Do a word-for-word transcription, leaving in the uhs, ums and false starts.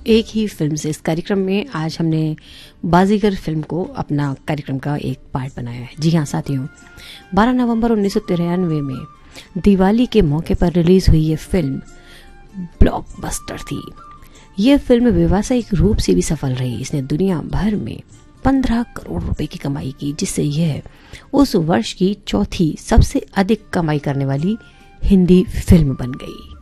एक ही फिल्म से। इस कार्यक्रम में आज हमने बाजीगर फिल्म को अपना कार्यक्रम का एक पार्ट बनाया है। जी हाँ साथियों, बारह नवंबर उन्नीस सौ तिरानवे में दिवाली के मौके पर रिलीज हुई ये फिल्म ब्लॉकबस्टर थी। ये फिल्म व्यावसायिक रूप से भी सफल रही। इसने दुनिया भर में पंद्रह करोड़ रुपए की कमाई की, जिससे यह उस वर्ष की चौथी सबसे अधिक कमाई करने वाली हिंदी फिल्म बन गई।